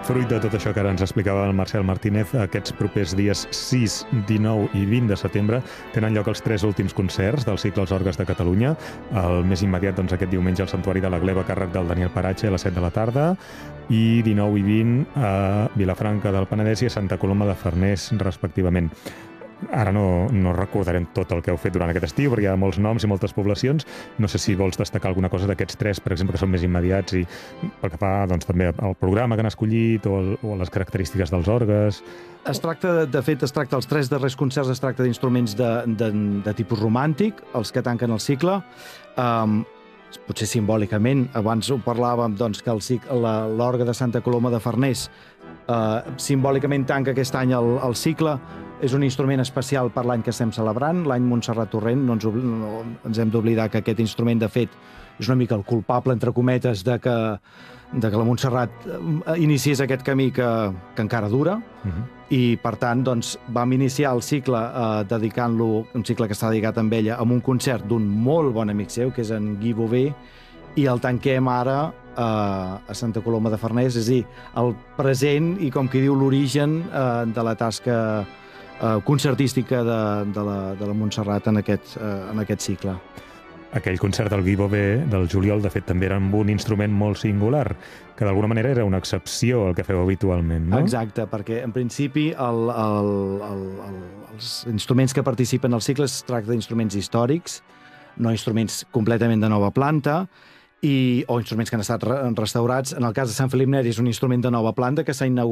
Fruit de tot això que ara ens explicava el Marcel Martínez, aquests propers dies 6, 19 i 20 de setembre tenen lloc els 3 últims concerts del cicle Els Orgues de Catalunya. El més immediat, doncs, aquest diumenge al Santuari de la Gleva, a càrrec del Daniel Parache, a les 7 de la tarda, i 19 i 20 a Vilafranca del Penedès i a Santa Coloma de Farners, respectivament. Ara no recordarem tot el que heu fet durant aquest estiu, perquè hi ha molts noms i moltes poblacions. No sé si vols destacar alguna cosa d'aquests 3, per exemple, que són més immediats, i pel que fa, doncs, també al programa que han escollit o a les característiques dels orgues. Es tracta els 3 darrers concerts, es tracta d'instruments de tipus romàntic, els que tanquen el cicle. Potser simbòlicament, abans ho parlàvem, doncs, que l'orgue de Santa Coloma de Farners simbòlicament tanca aquest any el cicle. És un instrument especial per l'any que estem celebrant, l'any Montserrat Torrent. No ens hem d'oblidar que aquest instrument, de fet, és una mica el culpable, entre cometes, de que la Montserrat iniciés aquest camí que encara dura. I, per tant, doncs, vam iniciar el cicle dedicant-lo, un cicle que està dedicat amb ella, amb un concert d'un molt bon amic seu, que és en Guy Bové, i el tanquem ara a Santa Coloma de Farners, és a dir, el present i, com qui diu, l'origen de la tasca concertística de la Montserrat en aquest cicle. Aquell concert del Guy Bové del juliol, de fet, també era amb un instrument molt singular, que d'alguna manera era una excepció al que feu habitualment, no? Exacte, perquè en principi els instruments que participen al cicle es tracta d'instruments històrics, no instruments completament de nova planta, o instruments que han estat restaurats. En el cas de Sant Felip Neri és un instrument de nova planta que s'ha inaugurat